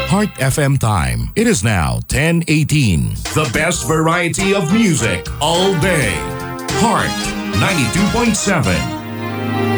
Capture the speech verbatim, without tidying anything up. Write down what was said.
Heart F M time. It is now ten eighteen. The best variety of music all day. Heart ninety-two point seven.